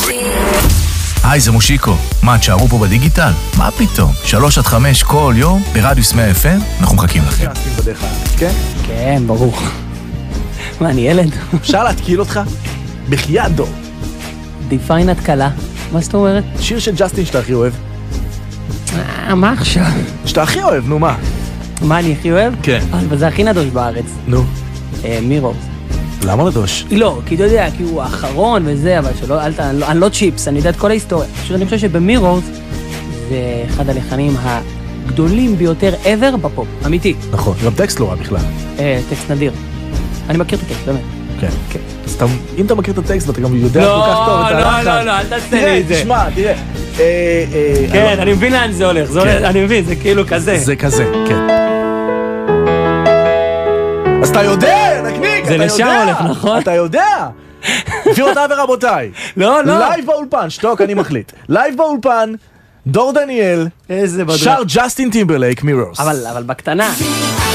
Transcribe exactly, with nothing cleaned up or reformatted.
היי, זה מושיקו. מה, תשארו פה בדיגיטל? מה פתאום? שלוש עד חמש כל יום ברדיוס מאה אף אם, אנחנו מחכים לכם. כן? כן, ברור. מה, אני ילד? אפשר להתקיל אותך? בחייאת דור. דיפיין התקלה. מה זאת אומרת? שיר של ג'סטין שאתה הכי אוהב. אה, מה עכשיו? שאתה הכי אוהב, נו מה? מה אני הכי אוהב? כן. אבל זה הכי נדוש בארץ. נו. מירורס. למה נדוש? לא, כי אתה יודע, כי הוא האחרון וזה, אבל שלא, אל ת... אני לא צ'יפס, אני יודע את כל ההיסטוריה. פשוט אני חושב שבמירורס זה אחד הלחנים הגדולים ביותר ever בפופ, אמיתי. נכון, גם טקסט לא רע בכלל. אה, טקסט נדיר. אני מכיר את הטקסט, באמת. כן. כן. אז אתה, אם אתה מכיר את הטקסט ואתה גם יודע כל כך טוב את הלחן. לא, לא, לא, אל תעשה לי את זה. תשמע, תראה. כן, אני מבין לאן זה הולך, אני מבין, זה כאילו כזה. זה כזה, כן. אז אתה יודע, נקניק, אתה יודע. זה לשם הולך, נכון? אתה יודע. גבירותיי ורבותיי. לא, לא. לייב באולפן, שתוק, אני מחליט. לייב באולפן, דור דניאל. איזה בדרה. שר ג'סטין טימברלייק, מירורס. אבל, אבל בקטנה.